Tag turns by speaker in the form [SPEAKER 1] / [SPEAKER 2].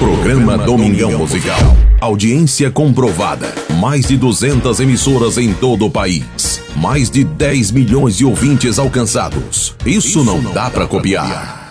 [SPEAKER 1] Programa Domingão Musical. Audiência comprovada. Mais de 200 emissoras em todo o país. Mais de 10 milhões de ouvintes alcançados. Isso não dá pra copiar.